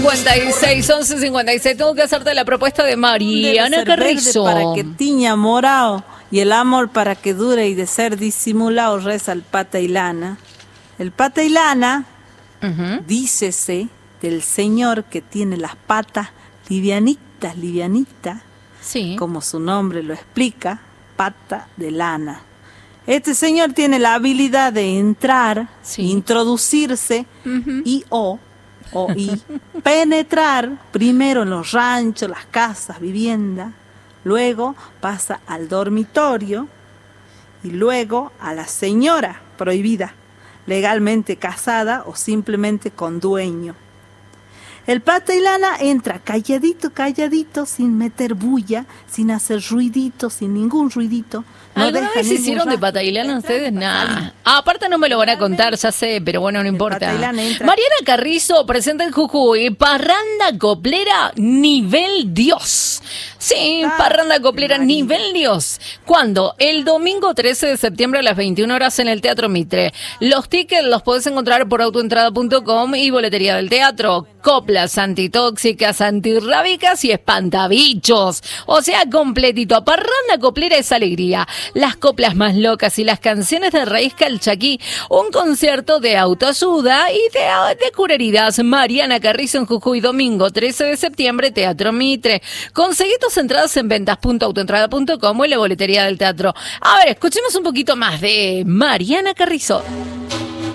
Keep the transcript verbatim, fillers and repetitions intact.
cincuenta y seis, once cincuenta y seis. Tengo que hacerte la propuesta de Mariana Carrizo. Para que tiña morao y el amor para que dure y de ser disimulado reza el pata y lana. El pata y lana, uh-huh. dícese del señor que tiene las patas livianitas, livianitas, sí. como su nombre lo explica, pata de lana. Este señor tiene la habilidad de entrar, sí. introducirse uh-huh. y o, o y penetrar primero en los ranchos, las casas, viviendas, luego pasa al dormitorio y luego a la señora prohibida, legalmente casada o simplemente con dueño. El pata y lana entra calladito, calladito, sin meter bulla, sin hacer ruidito, sin ningún ruidito. No ¿Alguna vez hicieron de pata y lana ustedes? Nah. Ah, aparte no me lo van a contar, ya sé, pero bueno, no importa. Mariana Carrizo presenta en Jujuy Parranda Coplera Nivel Dios. Sí, ah, Parranda Coplera Nivel Dios. ¿Cuándo? El domingo trece de septiembre a las veintiuna horas en el Teatro Mitre. Los tickets los podés encontrar por autoentrada punto com y boletería del teatro. Coplas antitóxicas, antirrábicas y espantabichos. O sea, completito. Parranda Coplera es alegría. Las coplas más locas y las canciones de raíz calchaquí. Un concierto de autoayuda y de, de cureridas. Mariana Carrizo en Jujuy, domingo trece de septiembre, Teatro Mitre. Conseguí tus entradas en ventas punto autoentrada punto com o en la boletería del teatro. A ver, escuchemos un poquito más de Mariana Carrizo.